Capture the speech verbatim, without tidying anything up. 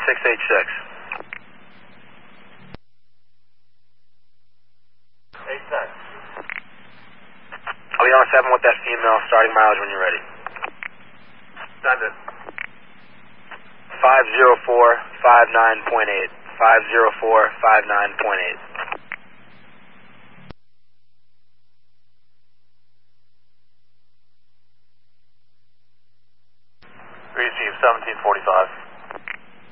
six eight six. eight ten. I'll be on seven with that female, starting mileage when you're ready. Send it. five zero four five nine point eight. five zero four five nine point eight. Receive seventeen forty-five.